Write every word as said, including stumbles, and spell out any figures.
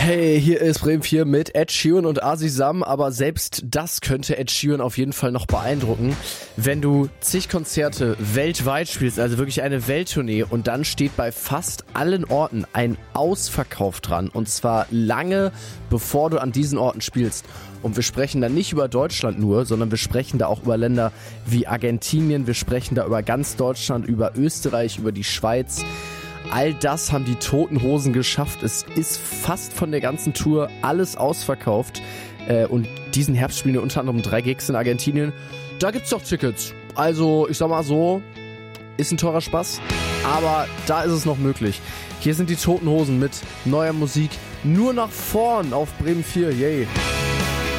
Hey, hier ist Bremen vier mit Ed Sheeran und Asi Sam, aber selbst das könnte Ed Sheeran auf jeden Fall noch beeindrucken, wenn du zig Konzerte weltweit spielst, also wirklich eine Welttournee, und dann steht bei fast allen Orten ein Ausverkauf dran, und zwar lange bevor du an diesen Orten spielst. Und wir sprechen da nicht über Deutschland nur, sondern wir sprechen da auch über Länder wie Argentinien, wir sprechen da über ganz Deutschland, über Österreich, über die Schweiz. All das haben die Toten Hosen geschafft. Es ist fast von der ganzen Tour alles ausverkauft. Äh, und diesen Herbst spielen wir unter anderem drei Gigs in Argentinien. Da gibt's doch Tickets. Also, ich sag mal so, ist ein teurer Spaß, aber da ist es noch möglich. Hier sind die Toten Hosen mit neuer Musik. Nur nach vorn auf Bremen vier. Yay.